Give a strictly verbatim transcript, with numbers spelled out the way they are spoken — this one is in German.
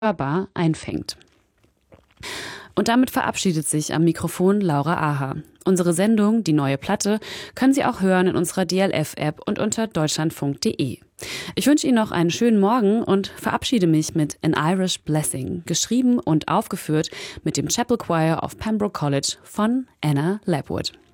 hörbar einfängt. Und damit verabschiedet sich am Mikrofon Laura Aha. Unsere Sendung, die neue Platte, können Sie auch hören in unserer D L F-App und unter deutschlandfunk punkt de. Ich wünsche Ihnen noch einen schönen Morgen und verabschiede mich mit An Irish Blessing, geschrieben und aufgeführt mit dem Chapel Choir of Pembroke College von Anna Lapwood.